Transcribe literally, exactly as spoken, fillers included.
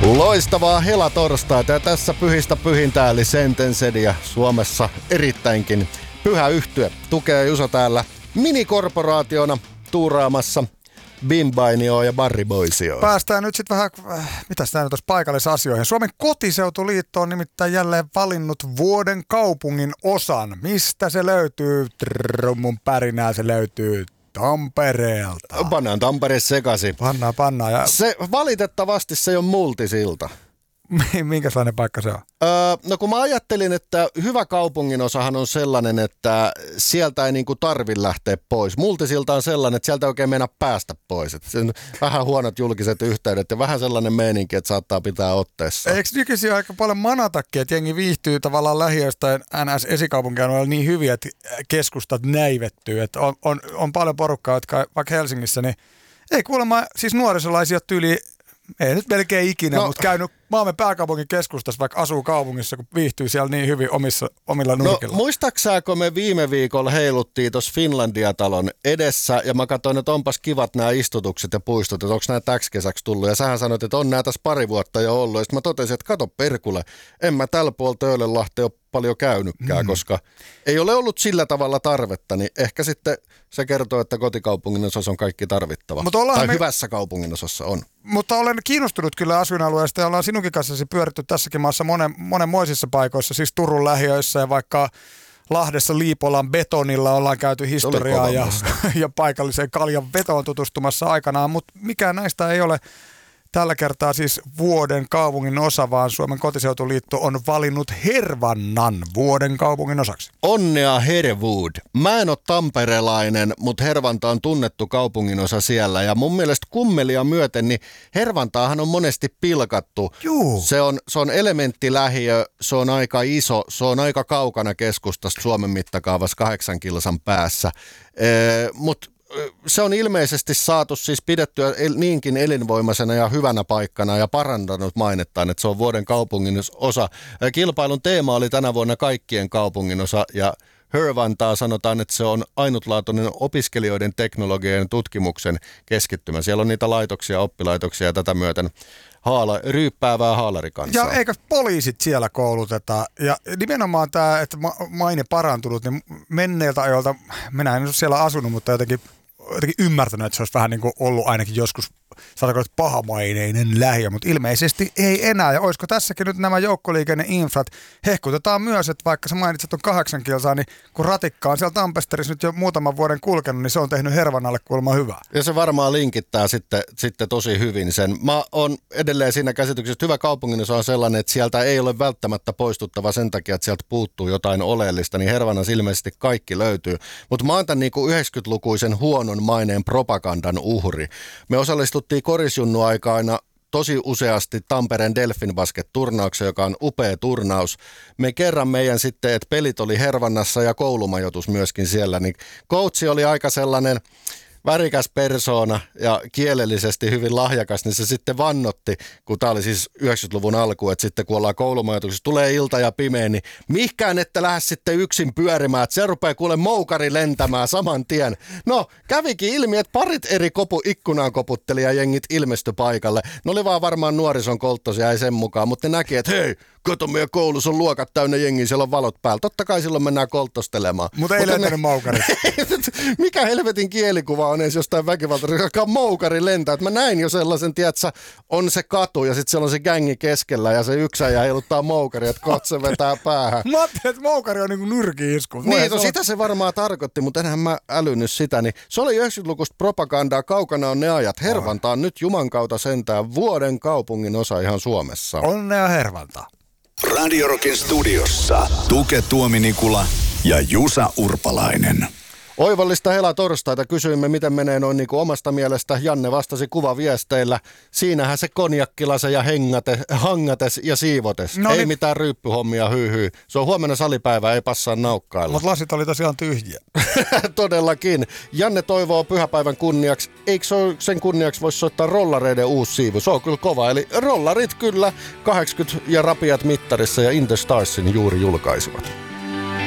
Loistavaa helatorstaita ja tässä pyhistä pyhintää eli Sentencedia Suomessa erittäinkin pyhä yhtye. Tukee Jusa täällä minikorporaationa tuuraamassa Bimbainioa ja Barry Boysioa. Päästään nyt sitten vähän, mitäs tää nyt olisi, paikallisasioihin. Suomen kotiseutuliitto on nimittäin jälleen valinnut vuoden kaupungin osan. Mistä se löytyy? Trummun pärinää se löytyy Tampereelta. Pannaan Tampere sekaisin. Pannaan, pannaan. Ja... Se, valitettavasti se ei ole multisilta. Minkälainen paikka se on? Öö, no kun mä ajattelin, että hyvä kaupunginosahan on sellainen, että sieltä ei niinku tarvi lähteä pois. Multisilta on sellainen, että sieltä ei oikein mennä päästä pois. Et sen vähän huonot julkiset yhteydet ja vähän sellainen meininki, että saattaa pitää otteessa. Eikö nykyisin aika paljon manatakin, että jengi viihtyy tavallaan lähiöstä N S-esikaupunkialueella niin hyviä, että keskustat näivettyy. Että on, on, on paljon porukkaa, jotka vaikka Helsingissä, niin ei kuulemma siis nuorisolaisia tyyli. Ei nyt melkein ikinä, no, mutta käynyt maamme pääkaupungin keskustassa, vaikka asuu kaupungissa, kun viihtyy siellä niin hyvin omissa, omilla nurkilla. No muistaaksääkö me viime viikolla heiluttiin tuossa Finlandia-talon edessä, ja mä katsoin, että onpas kivat nämä istutukset ja puistot, että onko nämä täksi kesäksi tullut, ja sähän sanoit, että on nämä tässä pari vuotta jo ollut, ja sitten mä totesin, että kato perkule, en mä tällä puolella Töölönlahteen ole paljon käynytkään, mm. koska ei ole ollut sillä tavalla tarvetta, niin ehkä sitten se kertoo, että kotikaupungin osassa on kaikki tarvittava. Tai me... hyvässä kaupungin osassa on. Mutta olen kiinnostunut kyllä asuinalueesta ja ollaan sinunkin kanssasi pyöritty tässäkin maassa monen, monenmoisissa paikoissa, siis Turun lähiöissä ja vaikka Lahdessa Liipolan betonilla ollaan käyty historiaa ja, ja paikalliseen kaljan vetoon tutustumassa aikanaan, mutta mikään näistä ei ole tällä kertaa siis vuoden kaupungin osa, vaan Suomen kotiseutuliitto on valinnut Hervannan vuoden kaupungin osaksi. Onnea Herwood. Mä en ole tamperelainen, mutta Hervanta on tunnettu kaupungin osa siellä. Ja mun mielestä kummelia myöten, niin Hervantaahan on monesti pilkattu. Juu. Se on, se on elementtilähiö, se on aika iso, se on aika kaukana keskustasta Suomen mittakaavassa kahdeksan kilsan päässä. Ee, mutta se on ilmeisesti saatu siis pidettyä niinkin elinvoimaisena ja hyvänä paikkana ja parantanut mainettaan, että se on vuoden kaupungin osa. Kilpailun teema oli tänä vuonna kaikkien kaupungin osa ja Hervantaa sanotaan, että se on ainutlaatuinen opiskelijoiden teknologian ja tutkimuksen keskittymä. Siellä on niitä laitoksia, oppilaitoksia ja tätä myöten haala, ryyppäävää haalarikansaa. Ja eikä poliisit siellä kouluteta. Ja nimenomaan tämä, että maine parantunut, niin menneiltä ajoilta, minä en ole siellä asunut, mutta jotenkin, jotenkin ymmärtänyt, että se olisi vähän niin kuin ollut ainakin joskus, sanotaanko, että pahamaineinen lähiö, mutta ilmeisesti ei enää. Ja olisiko tässäkin nyt nämä joukkoliikenneinfrat, hehkutetaan myös, että vaikka sä mainitset on kahdeksan kilsaa, niin kun ratikka on siellä Tampesterissa nyt jo muutaman vuoden kulkenut, niin se on tehnyt Hervannalle kuulemma hyvää. Ja se varmaan linkittää sitten, sitten tosi hyvin sen. Mä oon edelleen siinä käsityksessä, että hyvä kaupunginosa on sellainen, että sieltä ei ole välttämättä poistuttava sen takia, että sieltä puuttuu jotain oleellista, niin Hervannassa ilmeisesti kaikki löytyy. Mutta mä oon tämän niin kuin yhdeksänkymmentälukuisen huonon maineen propagandan uhri. Me osallistuttiin korisjunnu aikana tosi useasti Tampereen Delfin Basket-turnaukseen, joka on upea turnaus. Me kerran meidän sitten, että pelit oli Hervannassa ja koulumajoitus myöskin siellä, niin coachi oli aika sellainen värikäs persoona ja kielellisesti hyvin lahjakas, niin se sitten vannotti, kun tämä oli siis yhdeksänkymmentäluvun alku, että sitten kun ollaan koulumajoituksessa, tulee ilta ja pimeä, niin mihkään ette lähde sitten yksin pyörimään, että se rupeaa kuule moukari lentämään saman tien. No, kävikin ilmi, että parit eri kopu, ikkunaan koputtelijajengit ilmestyi paikalle. Ne oli vaan varmaan nuorison kolttosia, ei sen mukaan, mutta ne näki, että hei, kato, meidän koulussa on luokat täynnä jengiä, siellä on valot päällä. Totta kai silloin mennään kolttostelemaan. Mutta ei lentänyt ne... moukari. Mikä helvetin kielikuva on edes jostain väkivaltaisesta, joka moukari lentää. Et mä näin jo sellaisen, tiedätkö, on se katu ja sitten siellä on se gängi keskellä ja se yksäjä heiluttaa moukari, että katse vetää päähän. Mä ajattelin, että moukari on niin kuin nyrki-isku. Niin, no, sitä se varmaan tarkoitti, mutta enhän mä älynyt sitä. Niin se oli yhdeksänkymmentälukuista propagandaa, kaukana on ne ajat. Hervanta on nyt Juman kautta sentään vuoden kaupungin osa ihan Suomessa. Onnea Hervanta. Radio Rockin studiossa Tuke Tuominikula ja Jusa Urpalainen. Oivallista helatorstaita. Kysyimme, miten menee noin niin kuin omasta mielestä. Janne vastasi kuvaviesteillä. Siinähän se konjakkilase ja hengate, hangates ja siivotes. No ei niin. Mitään ryyppyhommia, hyy hyy. Se on huomenna salipäivä, ei passaa naukkailla. Mutta lasit oli tosiaan tyhjiä. Todellakin. Janne toivoo pyhäpäivän kunniaksi. Eikö sen kunniaksi voisi soittaa rollareiden uusi siivu? Se on kyllä kova. Eli rollarit kyllä kahdeksankymmentä ja rapiat mittarissa ja In the Starsin juuri julkaisivat.